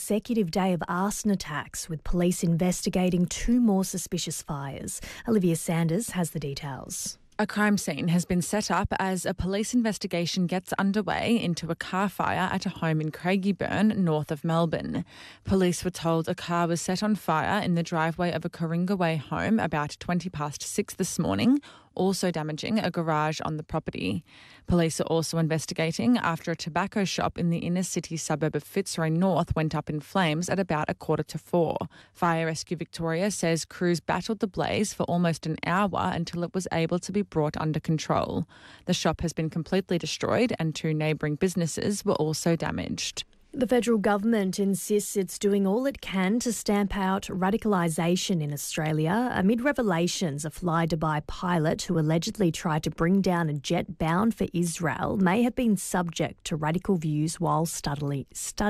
consecutive day of arson attacks, with police investigating 2 more suspicious fires. Olivia Sanders has the details. A crime scene has been set up as a police investigation gets underway into a car fire at a home in Craigieburn, north of Melbourne. Police were told a car was set on fire in the driveway of a Coringa Way home about 6:20 this morning, also damaging a garage on the property. Police are also investigating after a tobacco shop in the inner city suburb of Fitzroy North went up in flames at about 4:45. Fire Rescue Victoria says crews battled the blaze for almost an hour until it was able to be brought under control. The shop has been completely destroyed and 2 neighbouring businesses were also damaged. The federal government insists it's doing all it can to stamp out radicalisation in Australia amid revelations a Fly Dubai pilot who allegedly tried to bring down a jet bound for Israel may have been subject to radical views while studying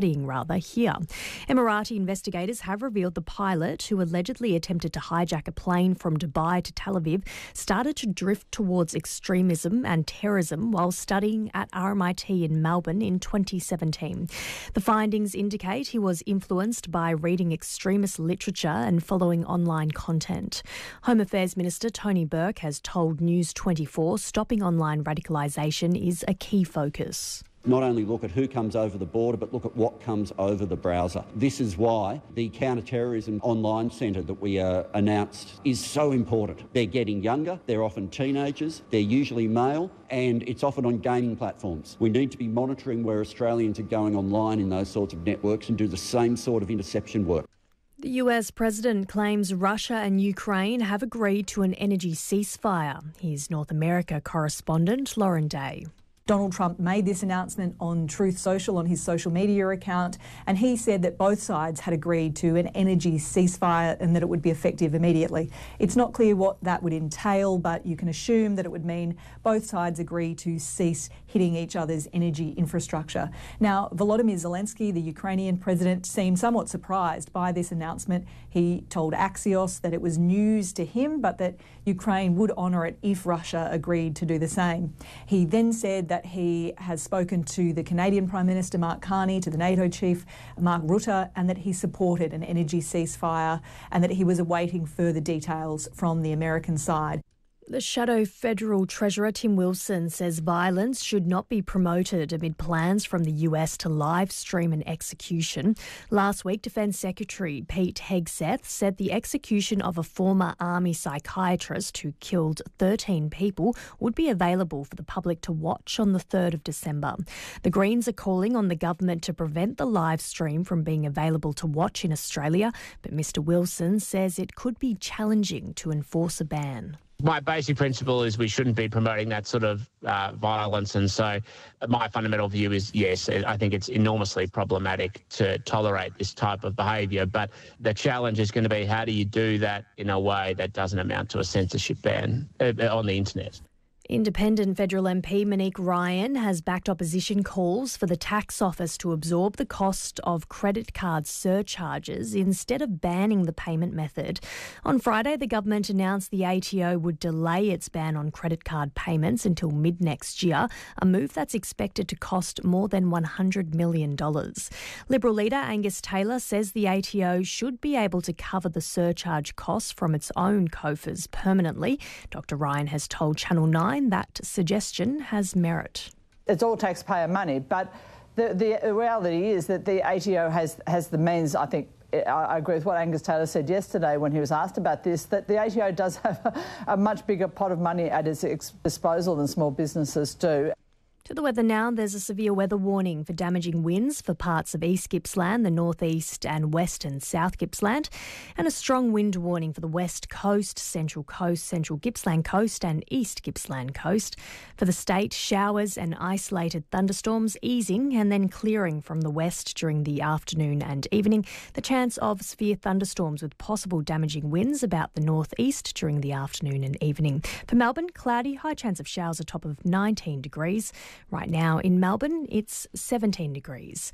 here. Emirati investigators have revealed the pilot, who allegedly attempted to hijack a plane from Dubai to Tel Aviv, started to drift towards extremism and terrorism while studying at RMIT in Melbourne in 2017. The findings indicate he was influenced by reading extremist literature and following online content. Home Affairs Minister Tony Burke has told News 24 stopping online radicalisation is a key focus. Not only look at who comes over the border, but look at what comes over the browser. This is why the Counter-Terrorism Online Centre that we announced is so important. They're getting younger, they're often teenagers, they're usually male, and it's often on gaming platforms. We need to be monitoring where Australians are going online in those sorts of networks and do the same sort of interception work. The US president claims Russia and Ukraine have agreed to an energy ceasefire. Here's North America correspondent Lauren Day. Donald Trump made this announcement on Truth Social, on his social media account, and he said that both sides had agreed to an energy ceasefire and that it would be effective immediately. It's not clear what that would entail, but you can assume that it would mean both sides agree to cease hitting each other's energy infrastructure. Now, Volodymyr Zelensky, the Ukrainian president, seemed somewhat surprised by this announcement. He told Axios that it was news to him, but that Ukraine would honour it if Russia agreed to do the same. He then said that he has spoken to the Canadian Prime Minister Mark Carney, to the NATO chief Mark Rutte, and that he supported an energy ceasefire and that he was awaiting further details from the American side. The shadow federal treasurer Tim Wilson says violence should not be promoted amid plans from the US to live stream an execution. Last week, Defence Secretary Pete Hegseth said the execution of a former Army psychiatrist who killed 13 people would be available for the public to watch on the 3rd of December. The Greens are calling on the government to prevent the live stream from being available to watch in Australia, but Mr Wilson says it could be challenging to enforce a ban. My basic principle is we shouldn't be promoting that sort of violence, and so my fundamental view is, yes, I think it's enormously problematic to tolerate this type of behaviour, but the challenge is going to be how do you do that in a way that doesn't amount to a censorship ban on the internet. Independent federal MP Monique Ryan has backed opposition calls for the tax office to absorb the cost of credit card surcharges instead of banning the payment method. On Friday, the government announced the ATO would delay its ban on credit card payments until mid-next year, a move that's expected to cost more than $100 million. Liberal leader Angus Taylor says the ATO should be able to cover the surcharge costs from its own coffers permanently. Dr Ryan has told Channel 9 that suggestion has merit. It's all taxpayer money, but the reality is that the ATO has the means. I think I agree with what Angus Taylor said yesterday when he was asked about this, that the ATO does have a much bigger pot of money at its disposal than small businesses do. To the weather now, there's a severe weather warning for damaging winds for parts of East Gippsland, the northeast and west and south Gippsland, and a strong wind warning for the west coast, central Gippsland coast and east Gippsland coast. For the state, showers and isolated thunderstorms easing and then clearing from the west during the afternoon and evening. The chance of severe thunderstorms with possible damaging winds about the northeast during the afternoon and evening. For Melbourne, cloudy, high chance of showers, a top of 19 degrees. Right now in Melbourne, it's 17 degrees.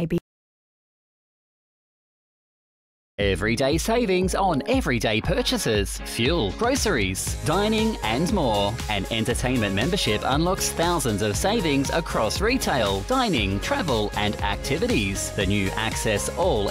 Everyday savings on everyday purchases, fuel, groceries, dining and more. An entertainment membership unlocks thousands of savings across retail, dining, travel and activities. The new Access All